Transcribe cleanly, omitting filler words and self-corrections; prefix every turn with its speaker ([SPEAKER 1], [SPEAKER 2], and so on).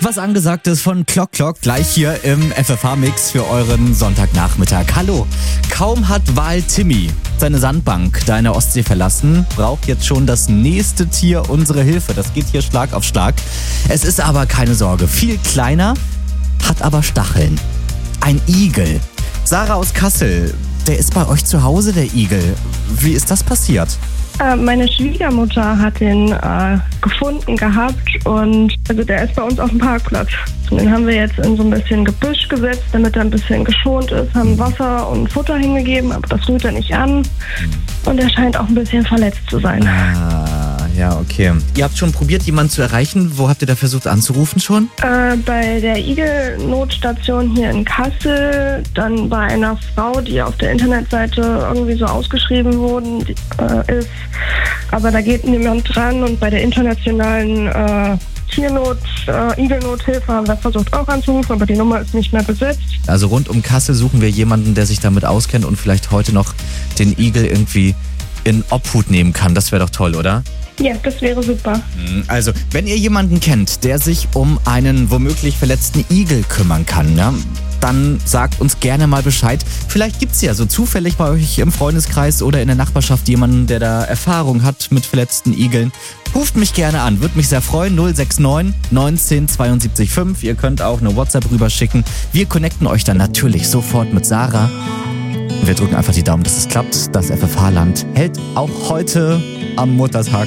[SPEAKER 1] Was angesagt ist von Clock gleich hier im FFH-Mix für euren Sonntagnachmittag. Hallo, kaum hat Wal Timmy seine Sandbank da in der Ostsee verlassen, braucht jetzt schon das nächste Tier unsere Hilfe. Das geht hier Schlag auf Schlag. Es ist aber keine Sorge, viel kleiner, hat aber Stacheln. Ein Igel. Sarah aus Kassel, der ist bei euch zu Hause, der Igel. Wie ist das passiert?
[SPEAKER 2] Meine Schwiegermutter hat den gefunden gehabt und also der ist bei uns auf dem Parkplatz. Und den haben wir jetzt in so ein bisschen Gebüsch gesetzt, damit er ein bisschen geschont ist, haben Wasser und Futter hingegeben, aber das rührt er nicht an und er scheint auch ein bisschen verletzt zu sein.
[SPEAKER 1] Ja, okay. Ihr habt schon probiert, jemanden zu erreichen. Wo habt ihr da versucht anzurufen schon?
[SPEAKER 2] Bei der Igel-Notstation hier in Kassel, dann bei einer Frau, die auf der Internetseite irgendwie so ausgeschrieben worden ist. Aber da geht niemand dran und bei der internationalen Igelnothilfe haben wir versucht auch anzurufen, aber die Nummer ist nicht mehr besetzt.
[SPEAKER 1] Also rund um Kassel suchen wir jemanden, der sich damit auskennt und vielleicht heute noch den Igel irgendwie in Obhut nehmen kann. Das wäre doch toll, oder?
[SPEAKER 2] Ja, das wäre super.
[SPEAKER 1] Also, wenn ihr jemanden kennt, der sich um einen womöglich verletzten Igel kümmern kann, ja, dann sagt uns gerne mal Bescheid. Vielleicht gibt's ja so zufällig bei euch im Freundeskreis oder in der Nachbarschaft jemanden, der da Erfahrung hat mit verletzten Igeln. Ruft mich gerne an, würde mich sehr freuen. 069 19 72 5. Ihr könnt auch eine WhatsApp rüberschicken. Wir connecten euch dann natürlich sofort mit Sarah. Wir drücken einfach die Daumen, dass es klappt. Das FFH-Land hält auch heute am Muttertag